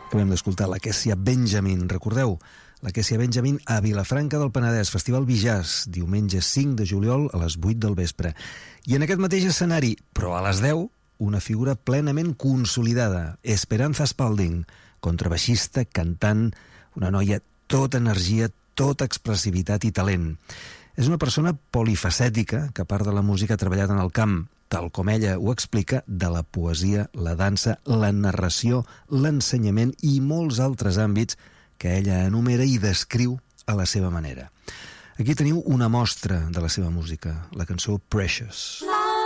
Acabem d'escoltar la Kessia Benjamin, recordeu? La Kessia Benjamin a Vilafranca del Penedès, Festival Bijàs, diumenge 5 de juliol a les 8 del vespre. I en aquest mateix escenari, però a les 10, una figura plenament consolidada, Esperanza Spalding, contrabaixista, cantant, una noia tota energia, tota expressivitat i talent. És una persona polifacètica que, a part de la música, ha treballat en el camp, tal com ella ho explica, de la poesia, la dansa, la narració, l'ensenyament i molts altres àmbits que ella enumera i descriu a la seva manera. Aquí teniu una mostra de la seva música, la cançó Precious.